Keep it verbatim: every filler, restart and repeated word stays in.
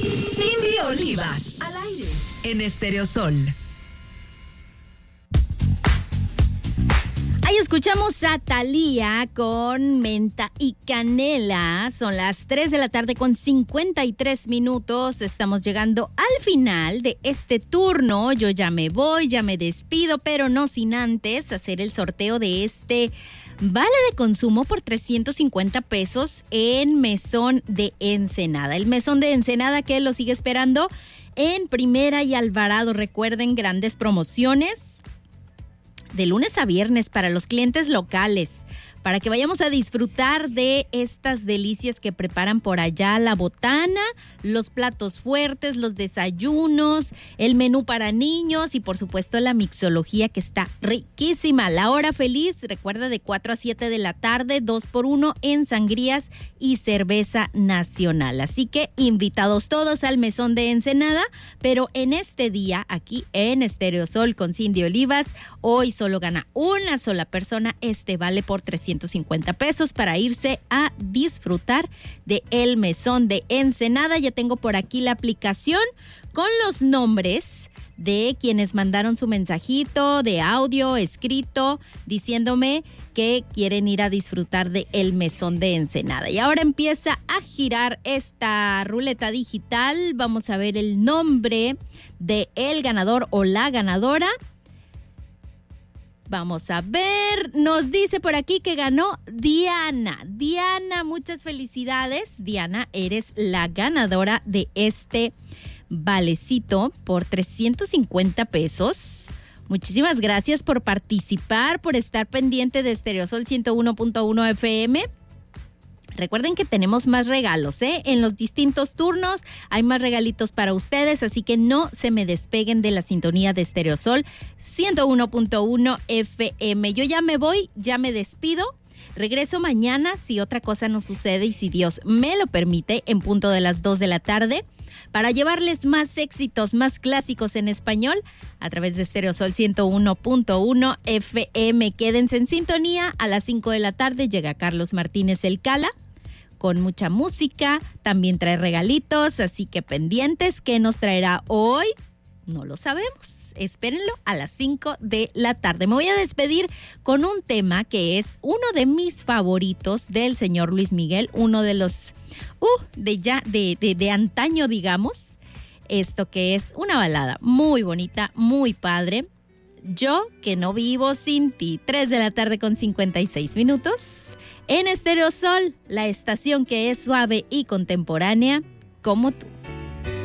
Cindy Olivas, al aire, en Estéreo Sol. Ahí escuchamos a Thalía con Menta y Canela. Son las tres de la tarde con cincuenta y tres minutos. Estamos llegando al final de este turno. Yo ya me voy, ya me despido, pero no sin antes hacer el sorteo de este vale de consumo por trescientos cincuenta pesos en Mesón de Ensenada. El Mesón de Ensenada que lo sigue esperando en Primera y Alvarado. Recuerden, grandes promociones de lunes a viernes para los clientes locales, para que vayamos a disfrutar de estas delicias que preparan por allá, la botana, los platos fuertes, los desayunos, el menú para niños y por supuesto la mixología que está riquísima. La hora feliz, recuerda, de cuatro a siete de la tarde, dos por uno en sangrías y cerveza nacional. Así que invitados todos al Mesón de Ensenada, pero en este día aquí en Estéreo Sol con Cindy Olivas, hoy solo gana una sola persona este vale por trescientos cincuenta pesos para irse a disfrutar de el Mesón de Ensenada. Ya tengo por aquí la aplicación con los nombres de quienes mandaron su mensajito de audio escrito diciéndome que quieren ir a disfrutar de el Mesón de Ensenada. Y ahora empieza a girar esta ruleta digital. Vamos a ver el nombre de el ganador o la ganadora. Vamos a ver, nos dice por aquí que ganó Diana. Diana, muchas felicidades. Diana, eres la ganadora de este valecito por trescientos cincuenta pesos. Muchísimas gracias por participar, por estar pendiente de Estéreo Sol ciento uno punto uno F M. Recuerden que tenemos más regalos, ¿eh? En los distintos turnos hay más regalitos para ustedes, así que no se me despeguen de la sintonía de Estéreo Sol ciento uno punto uno F M. Yo ya me voy, ya me despido. Regreso mañana si otra cosa no sucede y si Dios me lo permite, en punto de las dos de la tarde, para llevarles más éxitos, más clásicos en español a través de Estéreo Sol ciento uno punto uno F M. Quédense en sintonía. A las cinco de la tarde llega Carlos Martínez El Cala con mucha música, también trae regalitos, así que pendientes. ¿Qué nos traerá hoy? No lo sabemos. Espérenlo a las cinco de la tarde. Me voy a despedir con un tema que es uno de mis favoritos del señor Luis Miguel, uno de los uh, de ya de, de, de antaño, digamos. Esto que es una balada muy bonita, muy padre. Yo que no vivo sin ti. tres de la tarde con cincuenta y seis minutos. En Estéreo Sol, la estación que es suave y contemporánea como tú.